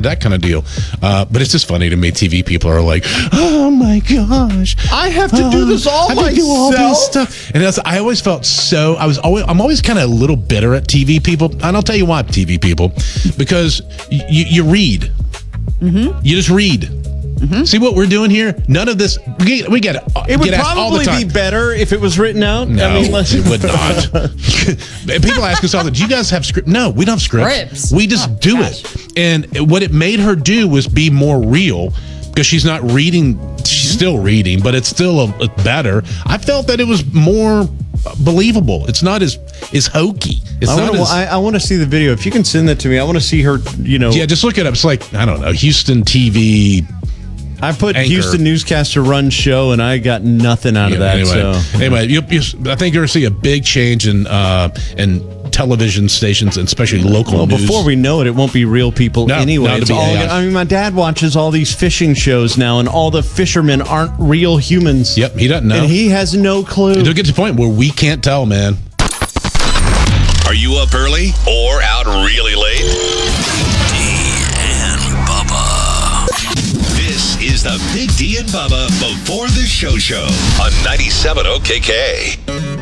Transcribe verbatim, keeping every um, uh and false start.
that kind of deal. Uh, but it's just funny to me. T V people are like, oh my gosh, I have to do this all I have to do all myself. this stuff. And that's, I always felt so. I was always. I'm always kind of a little bitter at T V people, and I'll tell you why. T V people, because y- you you read. Mm-hmm. You just read. Mm-hmm. See what we're doing here? None of this. We, we get it. It would get asked all the probably time. be better if it was written out. No, I mean, let's- it would not. People ask us all, do you guys have script? No, we don't have scripts. Scripts. We just Oh, do gosh. it. And what it made her do was be more real because she's not reading. She's still reading, but it's still a, a better. I felt that it was more believable. It's not as as hokey. It's I not wanna, as. I, I want to see the video. If you can send that to me, I want to see her, you know. yeah, just look it up. It's like, I don't know, Houston T V. I put Anchor. Houston newscaster run show, and I got nothing out of Yeah, that. anyway, so anyway, you, you, I think you're going to see a big change in uh, in television stations, and especially local well, news. before we know it, it won't be real people No, anyway. no, it'll It's be all, A I. I mean, my dad watches all these fishing shows now, and all the fishermen aren't real humans. Yep, he doesn't know. And he has no clue. It'll get to the point where we can't tell, man. Are you up early or out really late? D and Bubba. This is the Big D and Bubba Before the Show Show on ninety-seven O K K.